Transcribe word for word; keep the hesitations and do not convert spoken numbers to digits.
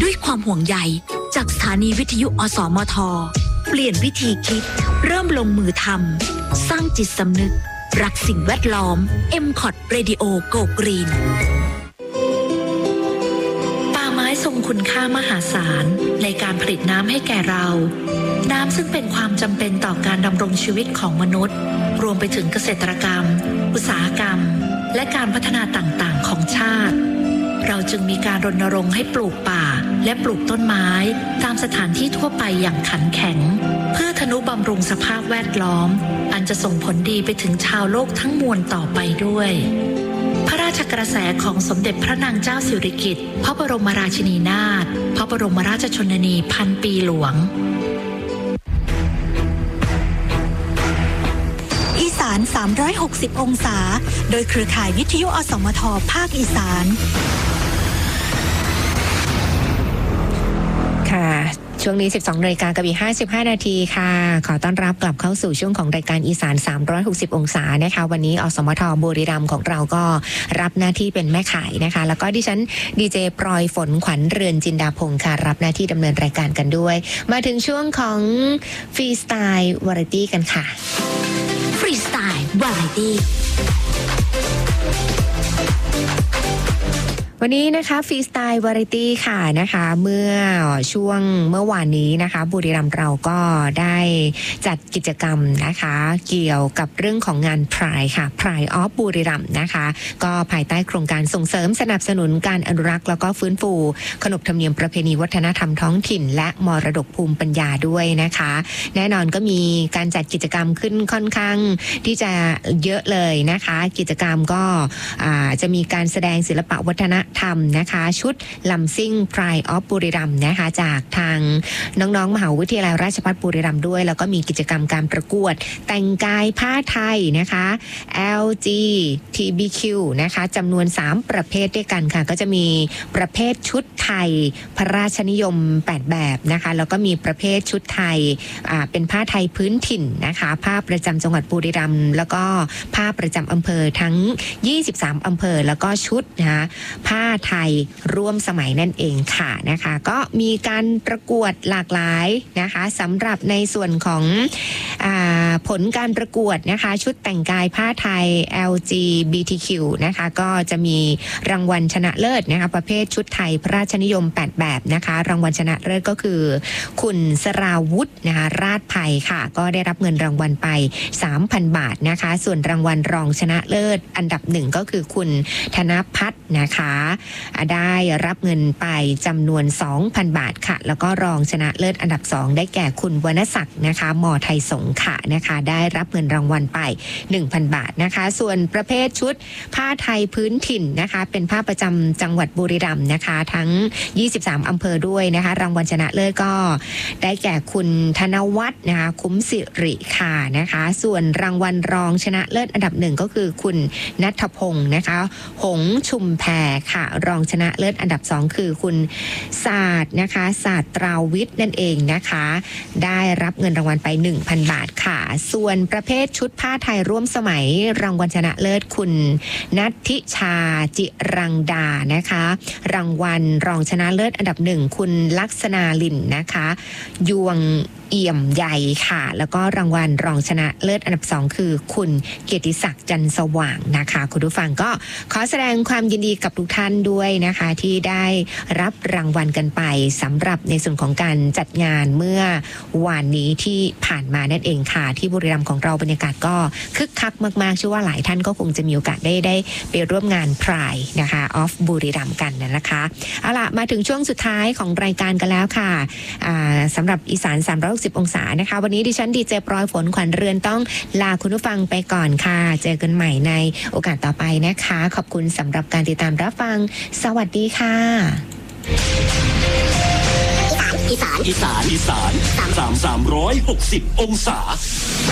ด้วยความห่วงใยจากสถานีวิทยุอสมทเปลี่ยนวิธีคิดเริ่มลงมือทำสร้างจิตสำนึกรักสิ่งแวดล้อม เอ็ม คอท Radio Go Green ป่าไม้ทรงคุณค่ามหาศาลในการผลิตน้ำให้แก่เราน้ำซึ่งเป็นความจำเป็นต่อการดำรงชีวิตของมนุษย์รวมไปถึงเกษตรกรรมอุตสาหกรรมและการพัฒนาต่างๆของชาติเราจึงมีการรณรงค์ให้ปลูกป่าและปลูกต้นไม้ตามสถานที่ทั่วไปอย่างขันแข็งเพื่อทนุบำรุงสภาพแวดล้อมอันจะส่งผลดีไปถึงชาวโลกทั้งมวลต่อไปด้วยพระราชกระแสของสมเด็จพระนางเจ้าสิริกิติ์พระบรมราชินีนาถพระบรมราชชนนีพันปีหลวงอีสานสามร้อยหกสิบองศาโดยเครือข่ายวิทยุอสมทภาคอีสานค่ะช่วงนี้ สิบสองนาฬิกากับอีกห้าสิบห้านาทีค่ะขอต้อนรับกลับเข้าสู่ช่วงของรายการอีสานสามร้อยหกสิบองศานะคะวันนี้อสมทบุรีรัมย์ของเราก็รับหน้าที่เป็นแม่ข่ายนะคะแล้วก็ดิฉันดีเจปลอยฝนขวัญเรือนจินดาพงศ์ค่ะรับหน้าที่ดำเนินรายการกันด้วยมาถึงช่วงของฟรีสไตล์วาไรตี้กันค่ะฟรีสไตล์วาไรตี้วันนี้นะคะฟรีสไตล์วาไรตี้ค่ะนะคะเมื่อช่วงเมื่อวานนี้นะคะบุรีรัมย์เราก็ได้จัดกิจกรรมนะคะเกี่ยวกับเรื่องของงานพรายค่ะพรายออฟบุรีรัมย์นะคะก็ภายใต้โครงการส่งเสริมสนับสนุนการอนุรักษ์แล้วก็ฟื้นฟูขนบธรรมเนียมประเพณีวัฒนธรรมท้องถิ่นและมรดกภูมิปัญญาด้วยนะคะแน่นอนก็มีการจัดกิจกรรมขึ้นค่อนข้างที่จะเยอะเลยนะคะกิจกรรมก็จะมีการแสดงศิลปะวัฒนธรรมนะคะชุดลำซิ่ง Pride of บุรีรัมย์นะคะจากทางน้องๆมหาวิทยาลัยราชภัฏบุรีรัมย์ด้วยแล้วก็มีกิจกรรมการประกวดแต่งกายผ้าไทยนะคะ แอล จี ที บี คิว นะคะจำนวนสามประเภทด้วยกันค่ะก็จะมีประเภทชุดไทยพระราชนิยมแปดแบบนะคะแล้วก็มีประเภทชุดไทยอ่าเป็นผ้าไทยพื้นถิ่นนะคะผ้าประจำจังหวัดบุรีรัมย์แล้วก็ผ้าประจำอำเภอทั้งยี่สิบสามอำเภอแล้วก็ชุดนะคะผ้าไทยร่วมสมัยนั่นเองค่ะนะคะก็มีการประกวดหลากหลายนะคะสำหรับในส่วนของอ่าผลการประกวดนะคะชุดแต่งกายผ้าไทย แอล จี บี ที คิว นะคะก็จะมีรางวัลชนะเลิศนะคะประเภทชุดไทยพระราชนิยมแปดแบบนะคะรางวัลชนะเลิศก็คือคุณสราวุฒินะคะราชภัยค่ะก็ได้รับเงินรางวัลไป สามพัน บาทนะคะส่วนรางวัลรองชนะเลิศอันดับหนึ่งก็คือคุณธนพัฒน์นะคะได้รับเงินไปจำนวน สองพัน บาทค่ะแล้วก็รองชนะเลิศอันดับสองได้แก่คุณวรรณศักดิ์นะคะมไทยสงขลานะคะได้รับเงินรางวัลไป หนึ่งพัน บาทนะคะส่วนประเภทชุดผ้าไทยพื้นถิ่นนะคะเป็นผ้าประจำจังหวัดบุรีรัมย์นะคะทั้งยี่สิบสามอำเภอด้วยนะคะรางวัลชนะเลิศก็ได้แก่คุณธนวัฒน์นะคะคุ้มสิริค่ะนะคะส่วนรางวัลรองชนะเลิศอันดับหนึ่งก็คือคุณณัฐพงศ์นะคะหงส์ชุมแพค่ะรองชนะเลิศอันดับสองคือคุณศาสตร์นะคะศาสตราวิทย์นั่นเองนะคะได้รับเงินรางวัลไป หนึ่งพัน บาทค่ะส่วนประเภทชุดผ้าไทยร่วมสมัยรางวัลชนะเลิศคุณนัทธิชาจิรังดานะคะรางวัลรองชนะเลิศอันดับหนึ่งคุณลักษณาลินนะคะยวงเอี่ยมใหญ่ค่ะแล้วก็รางวัลรองชนะเลิศอันดับสองคือคุณเกียรติศักดิ์จันสว่างนะคะคุณผู้ฟังก็ขอแสดงความยินดีกับทุกท่านด้วยนะคะที่ได้รับรางวัลกันไปสำหรับในส่วนของการจัดงานเมื่อวานนี้ที่ผ่านมานั่นเองค่ะที่บุรีรัมย์ของเราบรรยากาศก็คึกคักมากๆเชื่อว่าหลายท่านก็คงจะมีโอกาสได้ได้ไปร่วมงานพรายนะคะออฟบุรีรัมย์กันนะคะเอาล่ะมาถึงช่วงสุดท้ายของรายการกันแล้วค่ะสำหรับอีสานสามร้อยหกสิบองศานะคะวันนี้ดิฉันดีเจปลอยฝนขวัญเรือนต้องลาคุณผู้ฟังไปก่อนค่ะเจอกันใหม่ในโอกาสต่อไปนะคะขอบคุณสำหรับการติดตามรับฟังสวัสดีค่ะอีสานอีสานอีสานสามสามร้อยหกสิบองศา